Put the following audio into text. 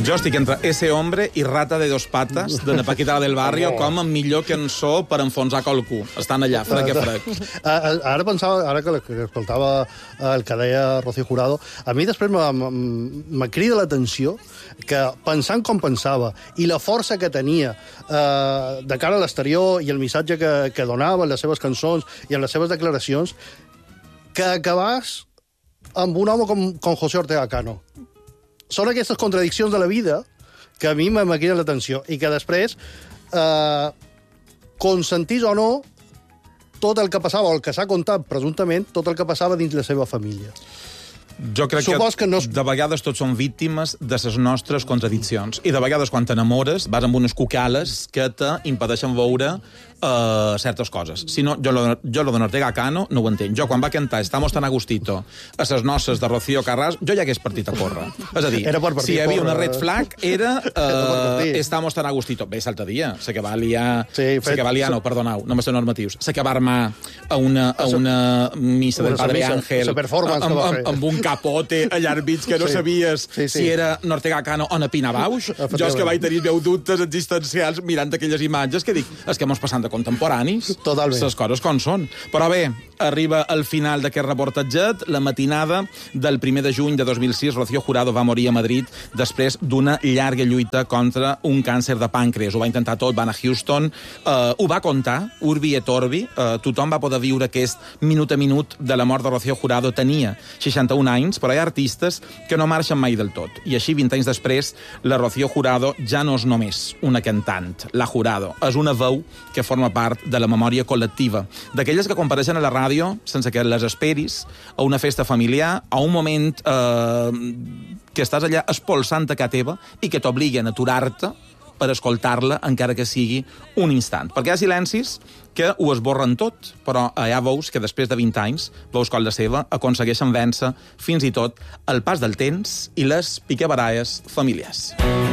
Jo estic entre Ese hombre i Rata de dos patas, de Paquita del Barrio, com a millor cançó per enfonsar qualcú. Estan allà, frec. Ara pensava, ara que escoltava el que deia Rocío Jurado, a mi després me crida l'atenció que, pensant com pensava, i la força que tenia de cara a l'exterior i el missatge que donava en les seves cançons i en les seves declaracions, que acabàs amb un home com José Ortega Cano. Són aquestes contradiccions de la vida que a mi me criden l'atenció i que després, consentís o no, tot el que passava, o el que s'ha contat presumptament, tot el que passava dins la seva família. Jo crec que de vegades tots som víctimes de les nostres contradiccions. I de vegades, quan t'enamores, vas amb unes cucales que t'impedeixen veure certes coses. Si no, jo lo de Ortega Cano no ho entenc. Jo, quan va cantar Estamos tan a gustito a les noces de Rocío Carràs, jo ja hagués partit a córrer. És a dir, si hi havia una red flag, era Estamos tan a gustito. Bé, l'altre dia, se que va liar... no, perdoneu, no me sé normatius. Se que va armar a una missa del Padre Ángel amb un capote allà al mig que no sabies si era Ortega Cano o Pina Bausch. Jo és que vaig tenir dubtes existencials mirant aquelles imatges que dic, és que mos passant de contemporanis. Totalment. Les coses com són. Però bé, arriba al final d'aquest reportatget, la matinada del 1 de juny de 2006, Rocío Jurado va morir a Madrid després d'una llarga lluita contra un càncer de pàncreas. Ho va intentar tot, va anar a Houston, ho va contar, urbi et orbi, tothom va poder viure aquest minut a minut de la mort de Rocío Jurado. Tenia 61 anys, però hi ha artistes que no marxen mai del tot. I així, 20 anys després, la Rocío Jurado ja no és només una cantant. La Jurado és una veu que forma part de la memòria col·lectiva, d'aquelles que compareixen a la ràdio sense que les esperis, a una festa familiar, a un moment que estàs allà espolsant a casa teva i que t'obliguen a aturar-te per escoltar-la, encara que sigui un instant. Perquè hi ha silencis que ho esborren tot, però hi ha veus que després de 20 anys, veus com la seva, aconsegueixen vèncer fins i tot el pas del temps i les picabaralles familiars.